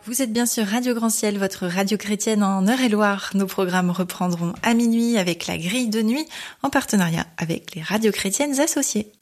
Vous êtes bien sur Radio Grand Ciel, votre radio chrétienne en Eure-et-Loire. Nos programmes reprendront à minuit avec la grille de nuit en partenariat avec les radios chrétiennes associées.